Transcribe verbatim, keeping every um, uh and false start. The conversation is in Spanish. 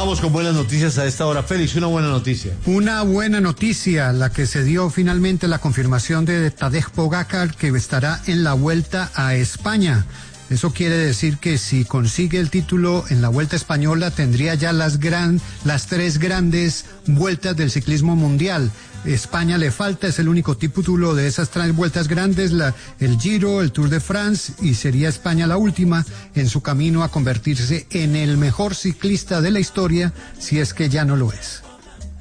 Vamos con buenas noticias a esta hora. Félix, una buena noticia. Una buena noticia, la que se dio finalmente la confirmación de Tadej Pogačar, que estará en la Vuelta a España. Eso quiere decir que si consigue el título en la Vuelta Española tendría ya las gran, las tres grandes vueltas del ciclismo mundial. España le falta, es el único título de esas tres vueltas grandes, la, el Giro, el Tour de France, y sería España la última en su camino a convertirse en el mejor ciclista de la historia, si es que ya no lo es.